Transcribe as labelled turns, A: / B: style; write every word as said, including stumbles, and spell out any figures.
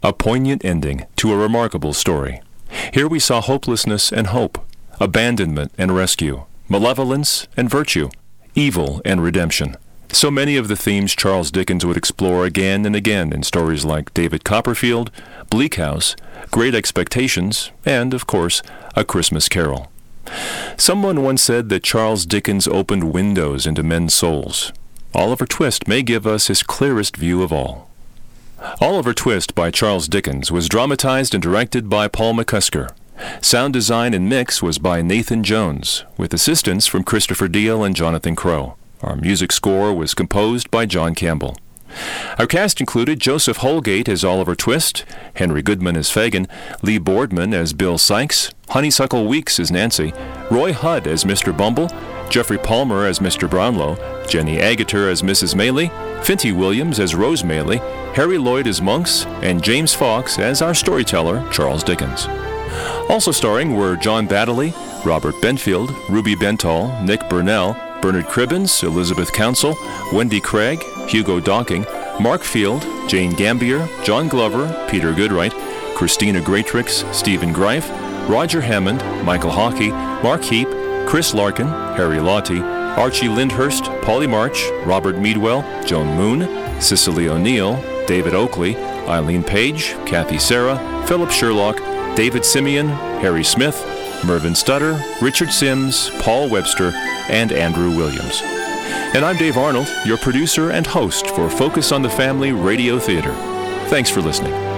A: A poignant ending to a remarkable story. Here we saw hopelessness and hope, abandonment and rescue, malevolence and virtue, evil and redemption. So many of the themes Charles Dickens would explore again and again in stories like David Copperfield, Bleak House, Great Expectations, and, of course, A Christmas Carol. Someone once said that Charles Dickens opened windows into men's souls. Oliver Twist may give us his clearest view of all. Oliver Twist by Charles Dickens was dramatized and directed by Paul McCusker. Sound design and mix was by Nathan Jones, with assistance from Christopher Deal and Jonathan Crow. Our music score was composed by John Campbell. Our cast included Joseph Holgate as Oliver Twist, Henry Goodman as Fagin, Lee Boardman as Bill Sykes, Honeysuckle Weeks as Nancy, Roy Hudd as Mister Bumble, Jeffrey Palmer as Mister Brownlow, Jenny Agutter as Missus Maley, Finty Williams as Rose Maley, Harry Lloyd as Monks, and James Fox as our storyteller, Charles Dickens. Also starring were John Baddeley, Robert Benfield, Ruby Bentall, Nick Burnell, Bernard Cribbins, Elizabeth Council, Wendy Craig, Hugo Docking, Mark Field, Jane Gambier, John Glover, Peter Goodright, Christina Greatrix, Stephen Greif, Roger Hammond, Michael Hockey, Mark Heap, Chris Larkin, Harry Lawty, Archie Lyndhurst, Polly March, Robert Meadwell, Joan Moon, Cicely O'Neill, David Oakley, Eileen Page, Kathy Sarah, Philip Sherlock, David Simeon, Harry Smith, Mervyn Stutter, Richard Sims, Paul Webster, and Andrew Williams. And I'm Dave Arnold, your producer and host for Focus on the Family Radio Theater. Thanks for listening.